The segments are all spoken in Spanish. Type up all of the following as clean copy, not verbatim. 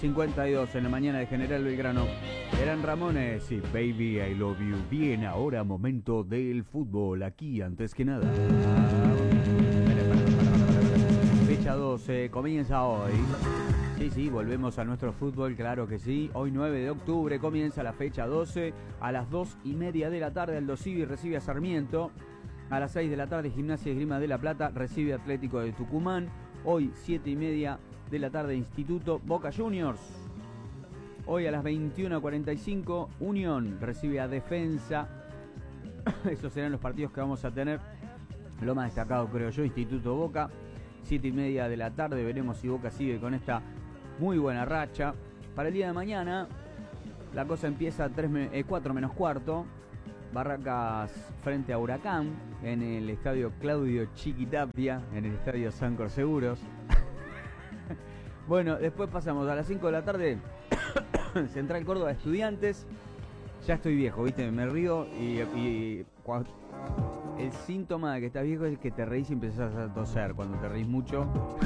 9:52 en la mañana de General Belgrano. Eran Ramones y Baby I Love You. Bien, ahora momento del fútbol, aquí antes que nada. Fecha 12, comienza hoy. Sí, volvemos a nuestro fútbol, claro que sí. Hoy 9 de octubre comienza la fecha 12. A las 2:30 de la tarde Aldo Civi recibe a Sarmiento. A las 6 de la tarde Gimnasia y Esgrima de La Plata recibe a Atlético de Tucumán. Hoy 7:30 de la tarde Instituto Boca Juniors. Hoy a las 21:45 Unión recibe a Defensa. Esos serán los partidos que vamos a tener. Lo más destacado creo yo, Instituto Boca. 7:30 de la tarde veremos si Boca sigue con esta muy buena racha. Para el día de mañana la cosa empieza a 4 menos cuarto. Barracas frente a Huracán en el estadio Claudio Chiquitapia, en el estadio Sancor Seguros. Bueno, después pasamos a las 5 de la tarde Central Córdoba Estudiantes. Ya estoy viejo, ¿viste? Me río y cuando... El síntoma de que estás viejo es que te reís y empezás a toser cuando te reís mucho.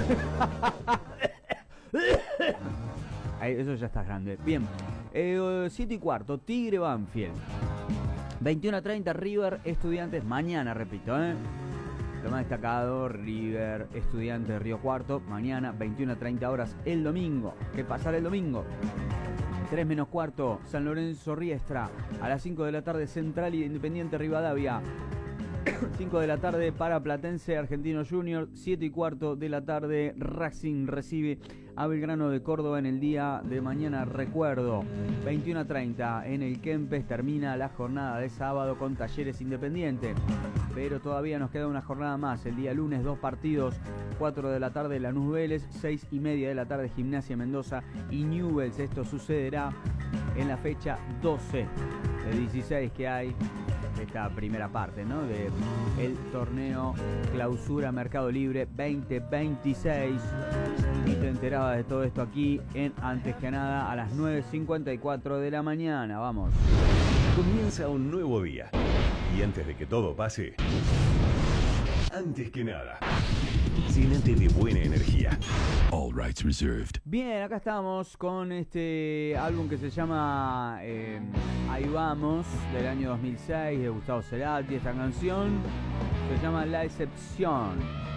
Eso ya estás grande. Bien, 7:15, Tigre Banfield. 21:30 River Estudiantes. Mañana, repito, lo más destacado, River Estudiantes Río Cuarto. Mañana, 21:30 horas el domingo. ¿Qué pasará el domingo? 3 menos cuarto San Lorenzo Riestra. A las 5 de la tarde Central y Independiente Rivadavia. 5 de la tarde para Platense Argentino Junior. 7:15 de la tarde Racing recibe a Belgrano de Córdoba en el día de mañana. Recuerdo, 21:30 en el Kempes termina la jornada de sábado con Talleres Independiente. Pero todavía nos queda una jornada más. El día lunes 2 partidos. 4 de la tarde Lanús Vélez. 6:30 de la tarde Gimnasia Mendoza y Newell's. Esto sucederá en la fecha 12 de 16 que hay. Esta primera parte, ¿no? De el torneo Clausura Mercado Libre 2026. Y te enterabas de todo esto aquí en Antes que Nada a las 9:54 de la mañana. Vamos. Comienza un nuevo día. Y antes de que todo pase, Antes que Nada, llénate de buena energía. All rights reserved. Bien, acá estamos con este álbum que se llama Ahí Vamos, del año 2006, de Gustavo Cerati. Esta canción se llama La Excepción.